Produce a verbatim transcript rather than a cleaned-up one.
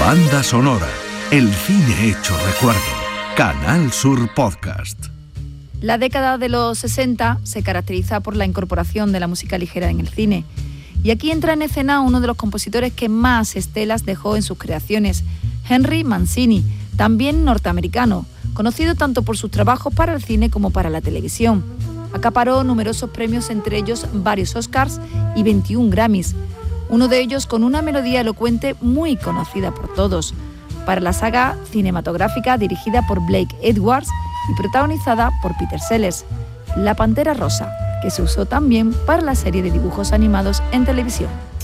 Banda sonora, el cine hecho recuerdo. Canal Sur Podcast. La década de los sesenta se caracteriza por la incorporación de la música ligera en el cine. Y aquí entra en escena uno de los compositores que más estelas dejó en sus creaciones, Henry Mancini, también norteamericano, conocido tanto por sus trabajos para el cine como para la televisión. Acaparó numerosos premios, entre ellos varios Oscars y veintiún Grammys, uno de ellos con una melodía elocuente muy conocida por todos, para la saga cinematográfica dirigida por Blake Edwards y protagonizada por Peter Sellers, La Pantera Rosa, que se usó también para la serie de dibujos animados en televisión.